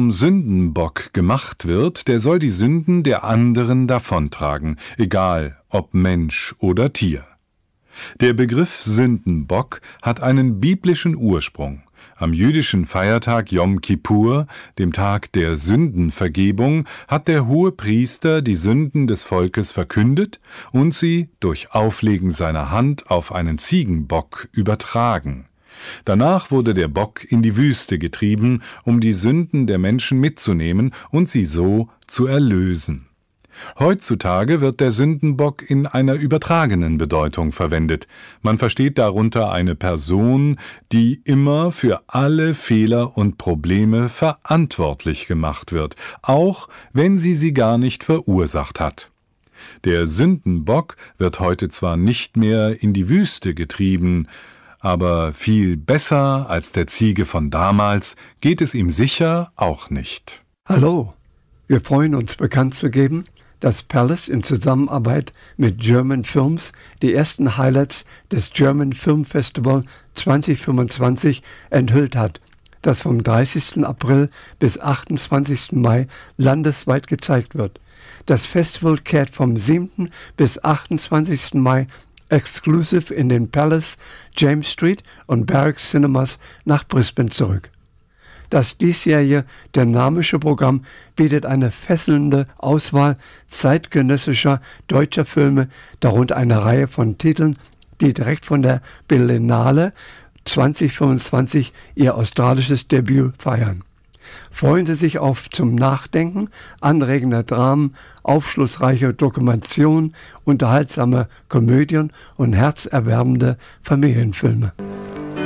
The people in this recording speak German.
zum Sündenbock gemacht wird, der soll die Sünden der anderen davontragen, egal ob Mensch oder Tier. Der Begriff Sündenbock hat einen biblischen Ursprung. Am jüdischen Feiertag Jom Kippur, dem Tag der Sündenvergebung, hat der Hohepriester die Sünden des Volkes verkündet und sie durch Auflegen seiner Hand auf einen Ziegenbock übertragen. Danach wurde der Bock in die Wüste getrieben, um die Sünden der Menschen mitzunehmen und sie so zu erlösen. Heutzutage wird der Sündenbock in einer übertragenen Bedeutung verwendet. Man versteht darunter eine Person, die immer für alle Fehler und Probleme verantwortlich gemacht wird, auch wenn sie gar nicht verursacht hat. Der Sündenbock wird heute zwar nicht mehr in die Wüste getrieben, aber viel besser als der Ziege von damals geht es ihm sicher auch nicht. Hallo, wir freuen uns bekannt zu geben, dass Palace in Zusammenarbeit mit German Films die ersten Highlights des German Film Festival 2025 enthüllt hat, das vom 30. April bis 28. Mai landesweit gezeigt wird. Das Festival kehrt vom 7. bis 28. Mai exklusiv in den Palace, James Street und Barracks Cinemas nach Brisbane zurück. Das diesjährige dynamische Programm bietet eine fesselnde Auswahl zeitgenössischer deutscher Filme, darunter eine Reihe von Titeln, die direkt von der Berlinale 2025 ihr australisches Debüt feiern. Freuen Sie sich auf zum Nachdenken, anregende Dramen, aufschlussreiche Dokumentationen, unterhaltsame Komödien und herzerwärmende Familienfilme.